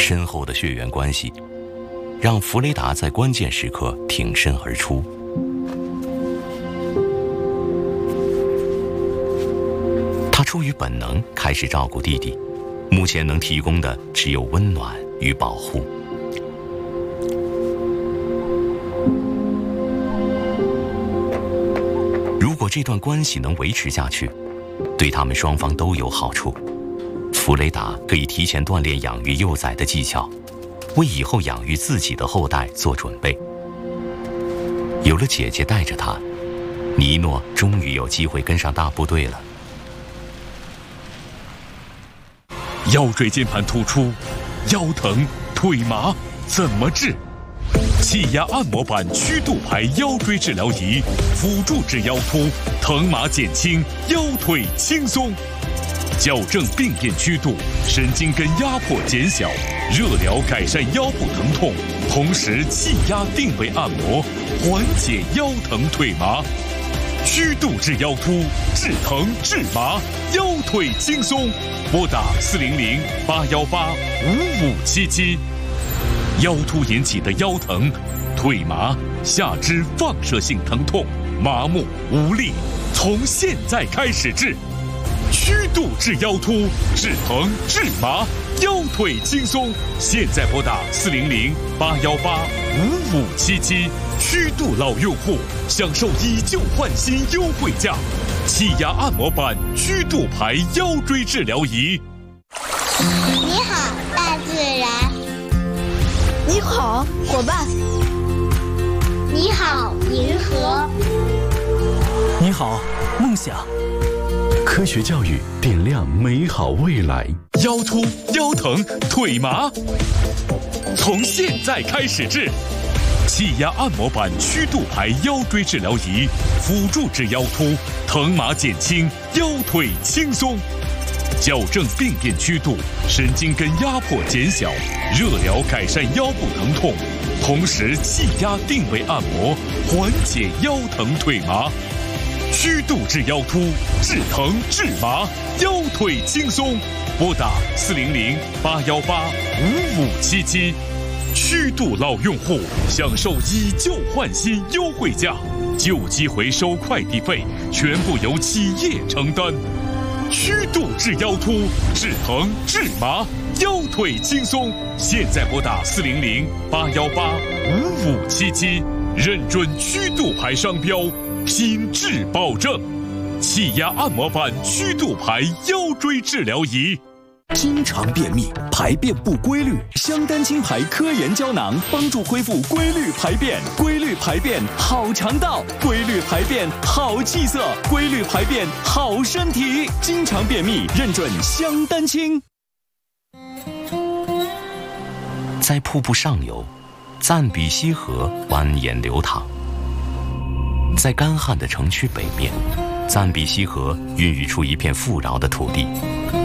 深厚的血缘关系，让弗雷达在关键时刻挺身而出。他出于本能开始照顾弟弟，目前能提供的只有温暖与保护。如果这段关系能维持下去，对他们双方都有好处。弗雷达可以提前锻炼养育幼崽的技巧，为以后养育自己的后代做准备。有了姐姐带着他，尼诺终于有机会跟上大部队了。 腰椎间盘突出、腰疼、腿麻怎么治？气压按摩板曲度牌腰椎治疗仪，辅助治腰突，疼麻减轻，腰腿轻松。矫正病变曲度，神经根压迫减小，热疗改善腰部疼痛，同时气压定位按摩，缓解腰疼腿麻。曲度治腰突，治疼治麻，腰腿轻松。拨打400-818-5577。腰突引起的腰疼、腿麻、下肢放射性疼痛、麻木无力，从现在开始治。曲度治腰突，治疼治麻，腰腿轻松。现在拨打400-818-5577。曲度老用户享受以旧换新优惠价，气压按摩板曲度牌腰椎治疗仪。 你好，大自然。 你好，伙伴。 你好，银河。 你好，梦想。 科学教育点亮美好未来。 腰突、腰疼、腿麻，从现在开始治。气压按摩板曲度牌腰椎治疗仪，辅助治腰突，疼麻减轻，腰腿轻松。矫正病变曲度，神经根压迫减小，热疗改善腰部疼痛，同时气压定位按摩，缓解腰疼腿麻。曲度治腰突，治疼治麻，腰腿轻松。拨打400-818-5577。曲度老用户享受以旧换新优惠价，旧机回收快递费全部由企业承担。曲度治腰突，治疼治麻，腰腿轻松。现在拨打400-818-5577，认准曲度牌商标，品质保证。气压按摩板曲度牌腰椎治疗仪。 经常便秘、排便不规律，香丹青牌科研胶囊帮助恢复规律排便。规律排便好肠道，规律排便好气色，规律排便好身体。经常便秘认准香丹青。 在瀑布上游，赞比西河蜿蜒流淌；在干旱的城区北面，赞比西河孕育出一片富饶的土地。